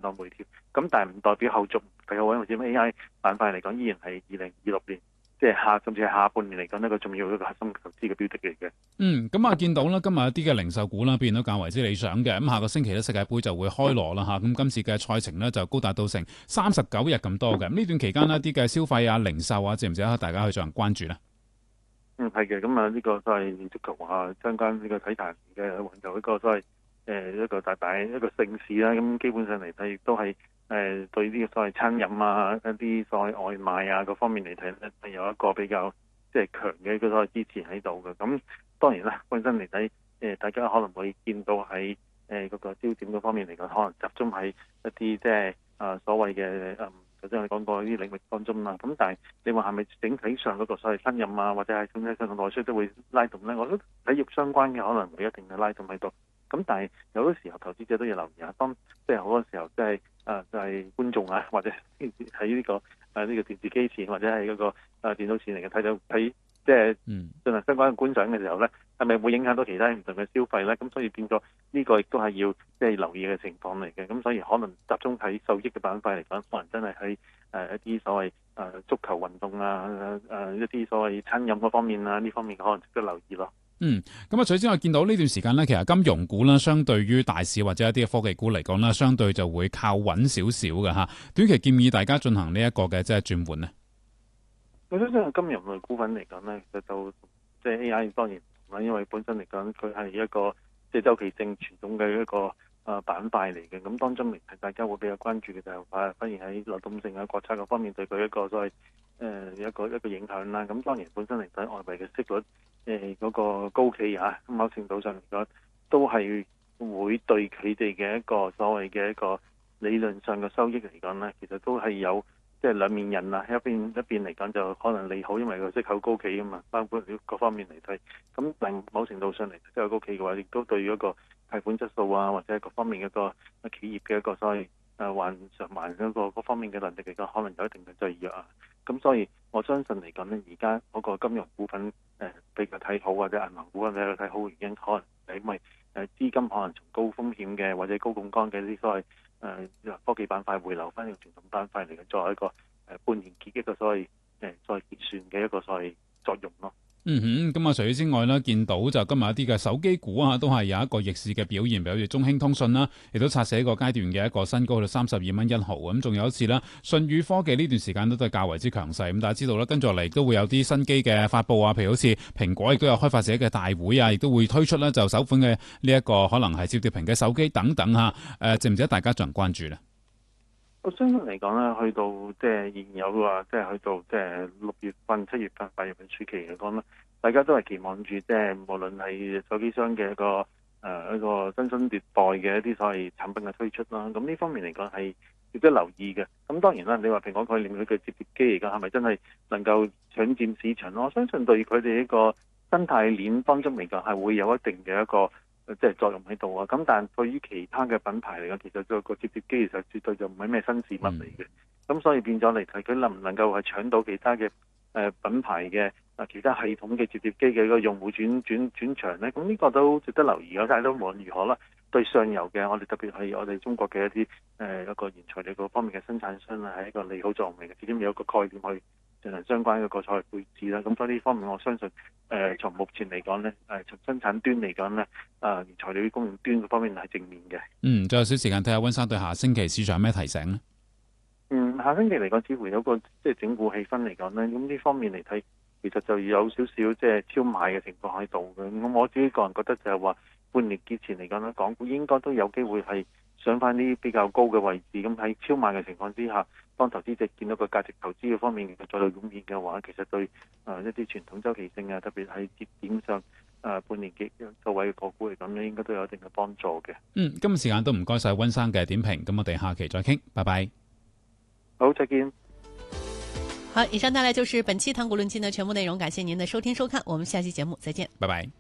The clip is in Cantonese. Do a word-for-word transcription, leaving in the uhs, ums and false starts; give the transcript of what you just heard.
個回調。咁但係唔代表後續比較穩，或者 A I 板塊嚟講，依然係二零二六年即係下甚至係下半年嚟講一個重要一個核心投資嘅標的嚟嘅。 嗯，咁啊見到啦，今日一啲嘅零售股啦變到較為之理想嘅。咁下個星期咧世界盃就會開鑼啦嚇，咁今次嘅賽程呢，就高達到成三十九日咁多嘅。咁呢段期間呢，啲嘅消費啊、零售啊，值唔值得大家去進行關注呢？ 嗯，係嘅，咁啊呢個都係足球啊相關呢個體壇嘅環球一個都係誒一個大大一個盛事啦。咁基本上嚟睇，亦都係誒對呢個所謂餐飲啊、一啲所謂外賣啊各方面嚟睇咧，係有一個比較即係強嘅一個所謂支持喺度嘅。咁當然啦，本身嚟睇誒，大家可能會見到喺誒嗰個焦點嗰方面嚟講，可能集中喺一啲即係啊所謂嘅誒。頭先我哋講過呢啲領域當中啦，咁但係你話係咪整體上嗰個所謂餐飲啊，或者係整體上嘅內需都會拉動咧？我覺得體育相關嘅可能會一定嘅拉動喺度。咁但係有啲時候投資者都要留意下，當即係好多時候即係誒就係、是、觀眾啊，或者喺呢、這個誒呢、啊這個電視機前或者係嗰、那個誒、啊、電腦前嚟嘅睇到睇即係進行相關嘅觀賞嘅時候咧，係咪會影響到其他唔同嘅消費咧？咁所以變咗呢個亦都係要即係留意嘅情況嚟嘅。咁所以可能集中睇受益嘅板塊嚟講，可能真係喺誒一啲所謂誒足球運動啊、誒、呃、一啲所謂餐飲嗰方面啊，呢方面可能值得留意咯。 嗯，咁啊，除此之外見到呢段時間呢，其實金融股啦，相對於大市或者一啲嘅科技股嚟講啦，相對就會靠穩少少嘅嚇。短期建議大家進行呢一個嘅即係轉換咧。 我相信金融類股份嚟講咧，其實就即係 A I 當然唔係，因為本身嚟講佢係一個即係周期性傳統嘅一個誒板塊嚟嘅。咁當中嚟睇，大家會比較關注嘅就係反反而喺流動性啊、國策嗰方面對佢一個所謂誒一個一個影響啦。咁當然本身嚟睇外圍嘅息率誒嗰個高企啊，咁某程度上嚟講都係會對佢哋嘅一個所謂嘅一個理論上嘅收益嚟講咧，其實都係有。即係兩面人啊，一邊一邊嚟講就可能利好，因為個息口高企啊嘛，包括各方面嚟睇。咁但某程度上嚟，息口高企嘅話，亦都對於一個貸款質素啊，或者各方面一個企業嘅一個所謂誒還償還嗰個各方面嘅能力嚟講，可能有一定嘅制約啊。咁所以我相信嚟講呢，而家嗰個金融股份誒比較睇好，或者銀行股份比較睇好嘅原因，可能係因為誒資金可能從高風險嘅或者高槓桿嘅啲所謂誒科技板塊回流翻呢個傳統板塊嚟嘅，作為一個誒半年結一個所謂誒再結算嘅一個所謂作用咯。 嗯哼，咁啊，除此之外呢，見到就今日一啲嘅手機股啊，都係有一個逆市嘅表現，比如中興通訊啦，亦都刷寫一個階段嘅一個新高去到三十二蚊一毫。咁仲有一次啦，舜宇科技呢段時間都都係較為之強勢。咁大家知道啦，跟住落嚟都會有啲新機嘅發布啊，譬如好似蘋果亦都有開發者嘅大會啊，亦都會推出啦，就首款嘅呢一個可能係摺疊屏嘅手機等等嚇。誒，值唔值得大家進行關注呢？ 我相信嚟講咧，去到即係現有話，即係去到即係六月份、七月份、八月份暑期嚟講咧，大家都係期望住即係無論係手機商嘅一個誒、呃、一個新新迭代嘅一啲所謂產品嘅推出啦。咁呢方面嚟講係值得留意嘅。咁當然啦，你話蘋果概念佢嘅摺疊機嚟講係咪真係能夠搶佔市場？我相信對佢哋一個生態鏈當中嚟講係會有一定嘅一個即係作用喺度啊！咁但係對於其他嘅品牌嚟講，其實個個摺疊機其實絕對就唔係咩新事物嚟嘅。咁、嗯、所以變咗嚟睇，佢能唔能夠係搶到其他嘅誒、呃、品牌嘅啊其他系統嘅摺疊機嘅一個用戶轉轉轉場咧？咁呢個都值得留意嘅。但係都無論如何啦，對上游嘅我哋特別係我哋中國嘅一啲誒、呃、一個原材料嗰方面嘅生產商啊，係一個利好作用嚟嘅。始終有一個概念去進行相關嘅個賽配置啦。咁所以呢方面，我相信。誒、呃，從目前嚟講咧，誒、呃，從生產端嚟講咧，啊、呃，原材料供應端嗰方面係正面嘅。 嗯，仲有少時間睇下溫生對下星期市場有咩提醒咧？ 嗯，下星期嚟講，似乎有個即係整固氣氛嚟講咧，咁呢方面嚟睇，其實就有少少即係超賣嘅情況喺度嘅。咁我自己個人覺得就係話，半年結前嚟講咧，港股應該都有機會係上翻啲比較高嘅位置。咁喺超賣嘅情況之下，當投資者見到個價值投資嘅方面再度湧現嘅話，其實對誒一啲傳統周期性啊，特別係節點上誒、呃、半年結作為嘅個股嚟講咧，應該都有一定嘅幫助嘅。 嗯，今日時間都唔該晒溫生嘅點評，咁我哋下期再傾，拜拜。 好，再見。 好，以上帶來就是本期唐股論盡的全部內容，感謝您的收聽收看，我們下期節目再見， 拜拜。